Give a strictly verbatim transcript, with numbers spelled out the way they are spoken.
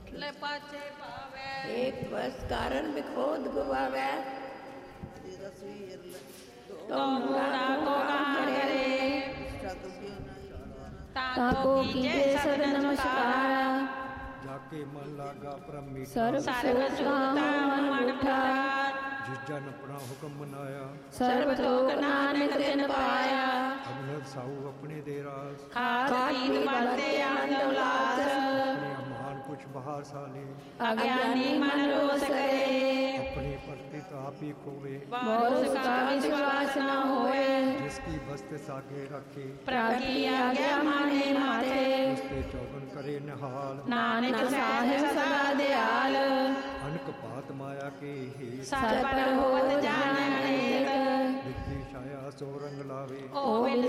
ले पाछे पावे एक बस कारण बिखोद गुवावे तो मुरा को करे ताको कीजे सद नमस्कार जाके मन लागा परम मीठा सर्व सुखा मन उठा जिस जन अपना हुक्म मनाया सर्व लोक नानक तिन पाया अगनत साहू अपने दे रास खातीन बनते आनंद उल्लास अपने अमान कुछ बाहर साले अज्ञानी मन रोष करे अपने प्रति आप ही खोवे मोर उसका विश्वास न होए जिसकी बस्त सागे रखे प्रभु की आज्ञा माने माथे उसके चौगन करे निहाल नानक साहिब सदा दयाल अनक पात माया के ही सत पर होत जाने अनेक विद्धि छाया सो रंग लावे ओ